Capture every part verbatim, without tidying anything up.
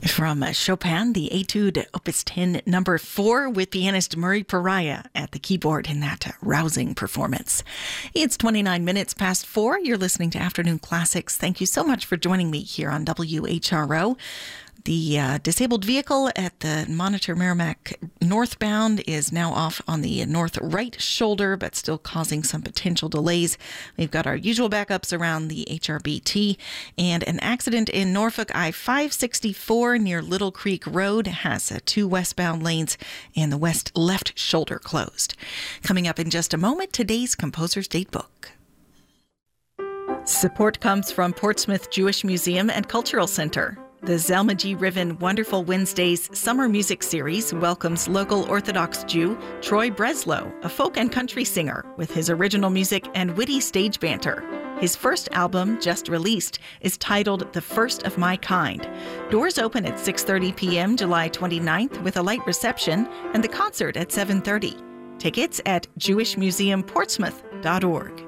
From Chopin, the Etude Opus ten, number four, with pianist Murray Pariah at the keyboard in that rousing performance. It's twenty-nine minutes past four. You're listening to Afternoon Classics. Thank you so much for joining me here on W H R O. The uh, disabled vehicle at the Monitor Merrimack northbound is now off on the north right shoulder, but still causing some potential delays. We've got our usual backups around the H R B T, and an accident in Norfolk I five sixty-four near Little Creek Road has uh, two westbound lanes and the west left shoulder closed. Coming up in just a moment, today's Composer's Datebook. Support comes from Portsmouth Jewish Museum and Cultural Center. The Zelma G. Riven Wonderful Wednesdays Summer Music Series welcomes local Orthodox Jew Troy Breslow, a folk and country singer, with his original music and witty stage banter. His first album, just released, is titled The First of My Kind. Doors open at six thirty p.m. July twenty-ninth with a light reception, and the concert at seven thirty. Tickets at jewish museum portsmouth dot org.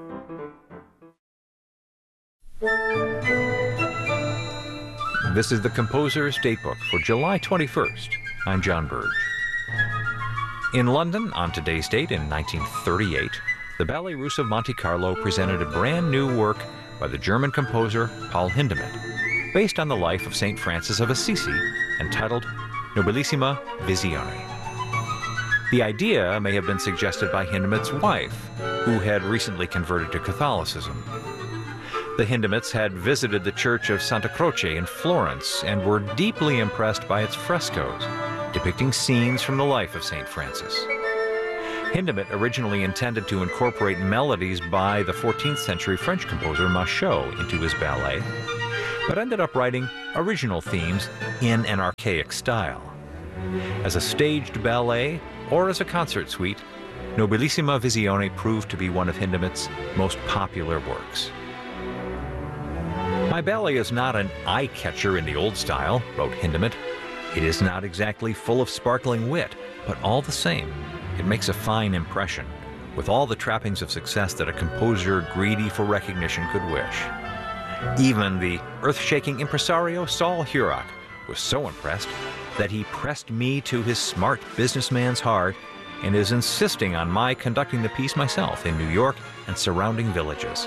This is the Composer's Datebook for July twenty-first. I'm John Burge. In London, on today's date in nineteen thirty-eight, the Ballet Russe of Monte Carlo presented a brand new work by the German composer Paul Hindemith, based on the life of Saint Francis of Assisi, entitled Nobilissima Visione. The idea may have been suggested by Hindemith's wife, who had recently converted to Catholicism. The Hindemiths had visited the church of Santa Croce in Florence and were deeply impressed by its frescoes, depicting scenes from the life of Saint Francis. Hindemith originally intended to incorporate melodies by the fourteenth century French composer Machaut into his ballet, but ended up writing original themes in an archaic style. As a staged ballet or as a concert suite, Nobilissima Visione proved to be one of Hindemith's most popular works. My ballet is not an eye-catcher in the old style, wrote Hindemith. It is not exactly full of sparkling wit, but all the same, it makes a fine impression, with all the trappings of success that a composer greedy for recognition could wish. Even the earth-shaking impresario Saul Hurok was so impressed that he pressed me to his smart businessman's heart and is insisting on my conducting the piece myself in New York and surrounding villages.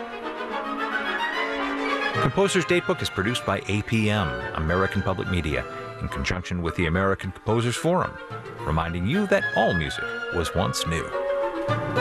Composer's Datebook is produced by A P M, American Public Media, in conjunction with the American Composers Forum, reminding you that all music was once new.